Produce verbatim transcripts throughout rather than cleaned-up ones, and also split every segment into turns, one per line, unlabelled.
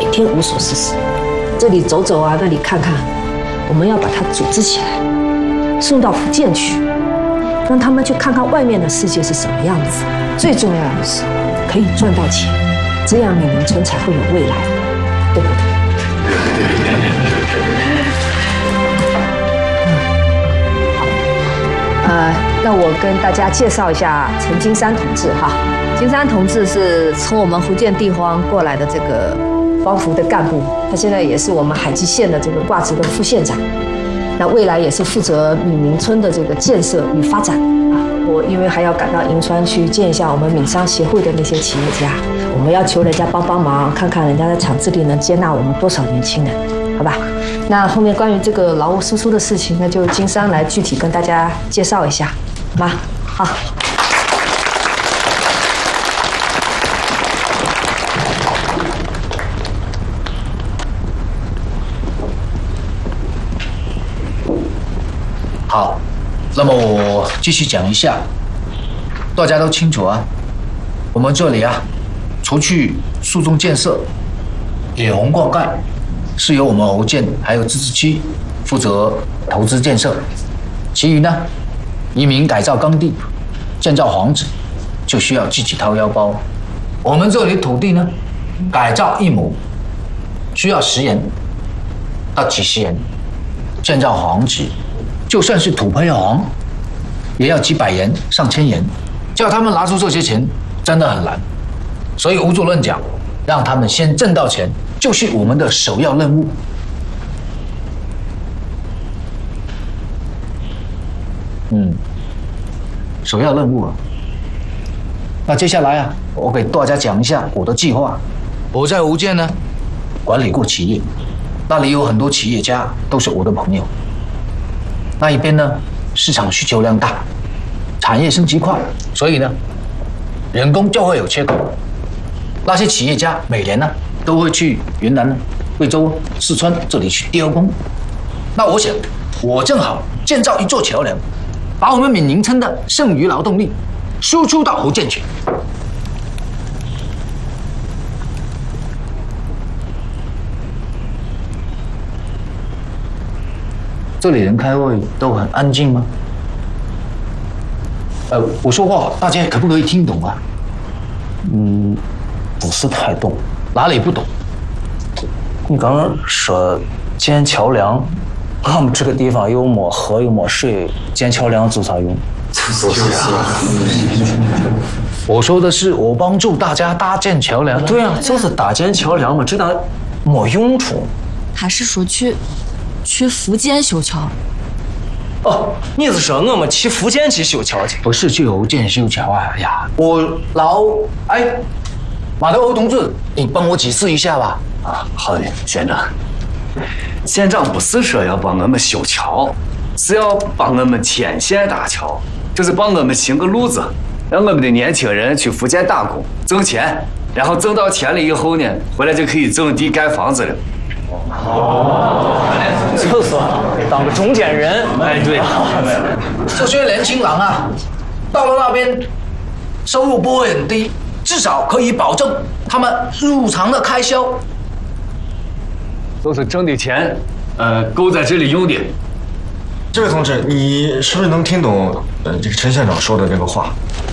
天无所事事，这里走走啊，那里看看，我们要把它组织起来，送到福建去，让他们去看看外面的世界是什么样子。最重要的是，可以赚到钱，这样闽宁村才会有未来，对不对？对对对对对。呃，那我跟大家介绍一下陈金山同志哈。金山同志是从我们福建地方过来的这个光福的干部，他现在也是我们海基县的这个挂职的副县长。那未来也是负责闽宁村的这个建设与发展啊。我因为还要赶到银川去见一下我们闽商协会的那些企业家，我们要求人家帮帮忙，看看人家在厂子里能接纳我们多少年轻人，好吧？那后面关于这个劳务输出的事情，那就金山来具体跟大家介绍一下，好吗？好。
好，那么我继续讲一下，大家都清楚啊，我们这里啊，除去树中建设、野红灌溉，是由我们侯建还有自治区负责投资建设，其余呢，移民改造耕地、建造房子，就需要自己掏腰包。我们这里土地呢，改造一亩需要十元到几十元，建造房子。就算是土坯房，也要几百元、上千元，叫他们拿出这些钱，真的很难。所以吴主任讲，让他们先挣到钱，就是我们的首要任务。嗯，首要任务啊。那接下来啊，我给大家讲一下我的计划。我在福建呢，管理过企业，那里有很多企业家都是我的朋友。那一边呢，市场需求量大，产业升级快，所以呢，人工就会有缺口。那些企业家每年呢，都会去云南、贵州、四川这里去雕工。那我想，我正好建造一座桥梁，把我们闽宁村的剩余劳动力输出到福建去。这里人开会都很安静吗？呃，我说话大家可不可以听懂啊？
嗯，不是太懂。
哪里不懂？
你刚刚说建桥梁，俺们这个地方又没河又没水，建桥梁做啥用？
就是啊。我说的是我帮助大家搭建桥梁。
对啊，就是搭建桥梁嘛，这当没用处。
还是说去？去福建修桥？
哦，你是说我们去福建去修桥去？
不是去福建修桥啊！哎呀，我老哎，马德欧同志，你帮我解释一下吧。
啊，好的，县长。县长不是说要帮我们修桥，是要帮我们牵线搭桥，就是帮我们行个路子，让我们的年轻人去福建打工挣钱，然后挣到钱了以后呢，回来就可以种地盖房子了。
哦，就是当个中间人。
哎，对，
这些年轻人啊，到了那边，收入不会很低，至少可以保证他们日常的开销。
都是挣的钱，呃，够在这里用的。
这位同志，你是不是能听懂呃这个陈县长说的这个话？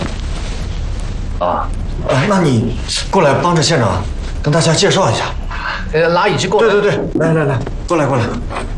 啊，
呃，那你过来帮着县长跟大家介绍一下。
呃，拿椅子过来。
对对对，来来来，过来过来。